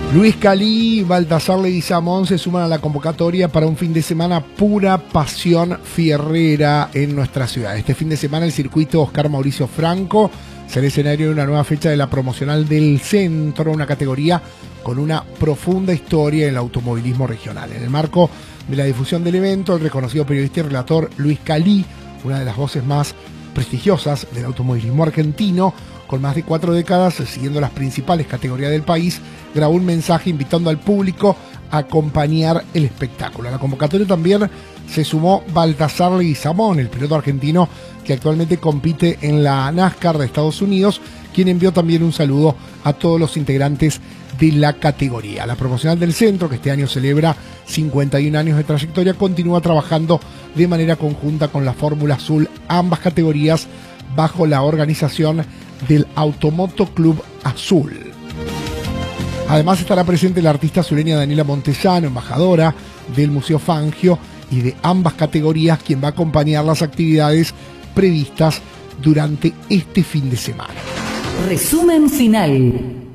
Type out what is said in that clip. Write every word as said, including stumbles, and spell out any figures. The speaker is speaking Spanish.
Luis Calí y Baltasar Leguizamón se suman a la convocatoria para un fin de semana pura pasión fierrera en nuestra ciudad. Este fin de semana el circuito Oscar Mauricio Franco será escenario de una nueva fecha de la promocional del centro, una categoría con una profunda historia en el automovilismo regional. En el marco de la difusión del evento, el reconocido periodista y relator Luis Calí, una de las voces más prestigiosas del automovilismo argentino, con más de cuatro décadas siguiendo las principales categorías del país, grabó un mensaje invitando al público a acompañar el espectáculo. A la convocatoria también se sumó Baltasar Leguizamón, el piloto argentino que actualmente compite en la NASCAR de Estados Unidos, quien envió también un saludo a todos los integrantes de la categoría. La promocional del centro, que este año celebra cincuenta y un años de trayectoria, continúa trabajando de manera conjunta con la Fórmula Azul, ambas categorías bajo la organización del Automoto Club Azul. Además estará presente la artista azuleña Daniela Montesano, embajadora del Museo Fangio y de ambas categorías, quien va a acompañar las actividades previstas durante este fin de semana. Resumen final.